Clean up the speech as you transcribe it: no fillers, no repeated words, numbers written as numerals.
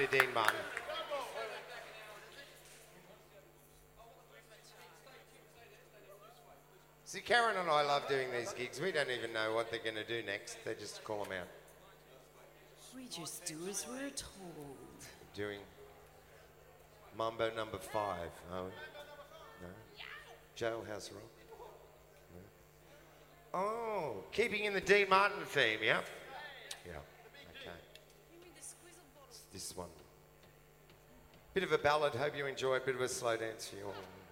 to Dean Martin. See, Karen and I love doing these gigs. We don't even know what they're going to do next. They just call them out. We just do as we're told. Doing Mambo number 5. Oh, no. Jailhouse Rock. No. Oh, keeping in the Dean Martin theme, yeah? Yeah, okay. It's this one. Bit of a ballad, hope you enjoy it. Bit of a slow dance for you all.